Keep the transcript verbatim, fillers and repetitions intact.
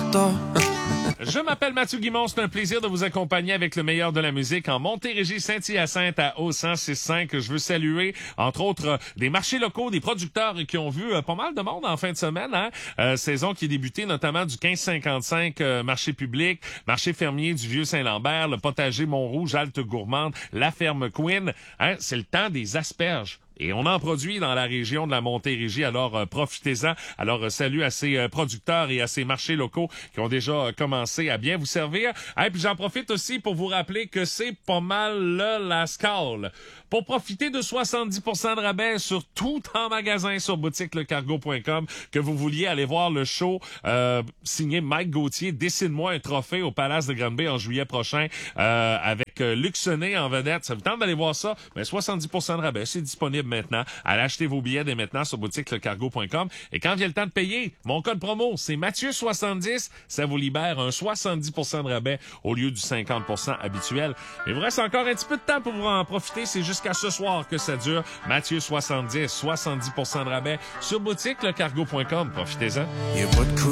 auto. Je m'appelle Mathieu Guimond, c'est un plaisir de vous accompagner avec le meilleur de la musique en Montérégie, Saint-Hyacinthe à O cent six cinq. Je veux saluer, entre autres, euh, des marchés locaux, des producteurs qui ont vu euh, pas mal de monde en fin de semaine. Hein? Euh, saison qui est débutée notamment du quinze cinquante-cinq euh, marché public, marché fermier du Vieux-Saint-Lambert, le potager Mont-Rouge, Halte Gourmande, la ferme Queen. Hein? C'est le temps des asperges. Et on en produit dans la région de la Montérégie, alors euh, profitez-en. Alors euh, salut à ces euh, producteurs et à ces marchés locaux qui ont déjà euh, commencé à bien vous servir. Et puis j'en profite aussi pour vous rappeler que c'est pas mal le Lascaux. Pour profiter de soixante-dix pour cent de rabais sur tout en magasin sur boutique le cargo point com, que vous vouliez aller voir le show euh, signé Mike Gauthier, Dessine-moi un trophée au Palace de Granby en juillet prochain euh, avec euh, Luc Sonnet en vedette. Ça vous tente d'aller voir ça? Mais soixante-dix pour cent de rabais, c'est disponible maintenant. Allez acheter vos billets dès maintenant sur boutique le cargo point com. Et quand vient le temps de payer, mon code promo, c'est Mathieu soixante-dix. Ça vous libère un soixante-dix pour cent de rabais au lieu du cinquante pour cent habituel. Il vous reste encore un petit peu de temps pour vous en profiter. C'est jusqu'à ce soir que ça dure. Mathieu soixante-dix, soixante-dix pour cent de rabais sur boutique le cargo point com. Profitez-en.